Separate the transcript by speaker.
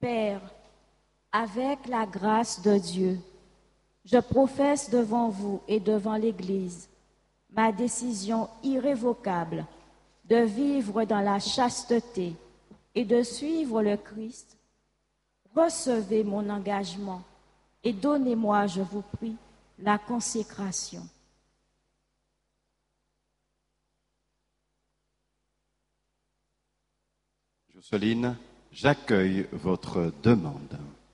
Speaker 1: Père, avec la grâce de Dieu, je professe devant vous et devant l'Église ma décision irrévocable de vivre dans la chasteté et de suivre le Christ. Recevez mon engagement et donnez-moi, je vous prie, la consécration.
Speaker 2: Jocelyne, j'accueille votre demande.